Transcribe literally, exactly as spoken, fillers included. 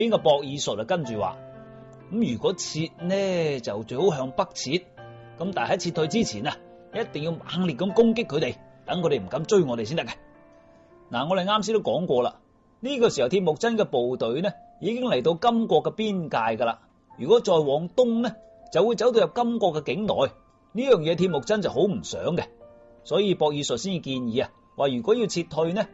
邊個博爾術就跟住話：咁如果撤呢，就最好向北撤。咁但係喺撤退之前啊，一定要猛烈咁攻擊佢哋，等佢哋唔敢追我哋先得嘅。嗱，我哋啱先都講過啦，呢個時候鐵木真嘅部隊呢已經嚟到金國嘅邊界噶啦。如果再往東呢，就會走到入金國嘅境內。呢樣嘢鐵木真就好唔想嘅，所以博爾術先至建議啊，話如果要撤退呢，